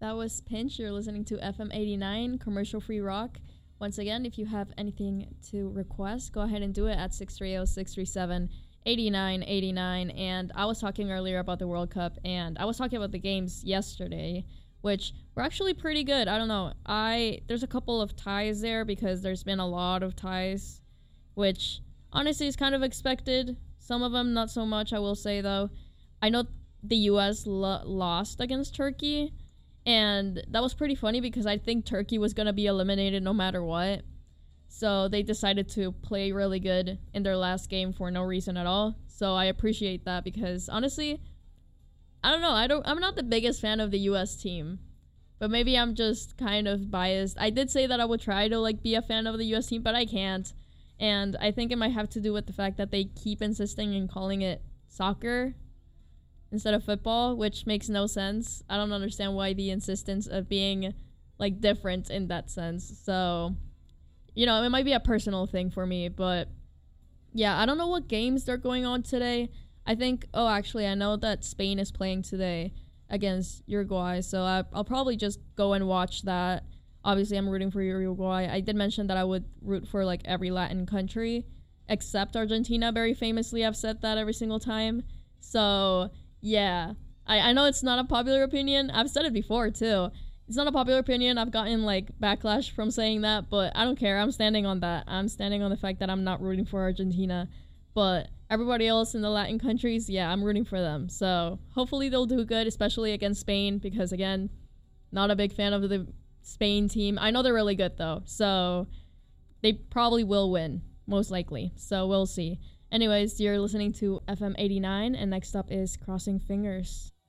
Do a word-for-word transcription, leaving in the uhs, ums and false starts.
That was Pinch. You're listening to F M eighty-nine, commercial free rock. Once again, if you have anything to request, go ahead and do it at six three zero, six three seven, eight nine eight nine. And I was talking earlier about the World Cup, and I was talking about the games yesterday, which were actually pretty good. I don't know. I There's a couple of ties there because there's been a lot of ties, which honestly is kind of expected. Some of them not so much, I will say, though. I know the U S lo- lost against Turkey, and that was pretty funny because I think Turkey was going to be eliminated no matter what. So they decided to play really good in their last game for no reason at all. So I appreciate that because honestly, I don't know. I don't I'm not the biggest fan of the U S team. But maybe I'm just kind of biased. I did say that I would try to like be a fan of the U S team, but I can't. And I think it might have to do with the fact that they keep insisting in calling it soccer instead of football, which makes no sense. I don't understand why the insistence of being like different in that sense. So, you know, it might be a personal thing for me, but yeah, I don't know what games they're going on today. I think, oh, actually, I know that Spain is playing today against Uruguay, so I, I'll probably just go and watch that. Obviously, I'm rooting for Uruguay. I did mention that I would root for like every Latin country except Argentina. Very famously, I've said that every single time. So yeah, I, I know it's not a popular opinion. I've said it before, too. It's not a popular opinion. I've gotten, like, backlash from saying that, but I don't care. I'm standing on that. I'm standing on the fact that I'm not rooting for Argentina. But everybody else in the Latin countries, yeah, I'm rooting for them. So hopefully they'll do good, especially against Spain, because, again, not a big fan of the Spain team. I know they're really good, though, so they probably will win, most likely. So we'll see. Anyways, you're listening to F M eighty-nine, and next up is Crossing Fingers.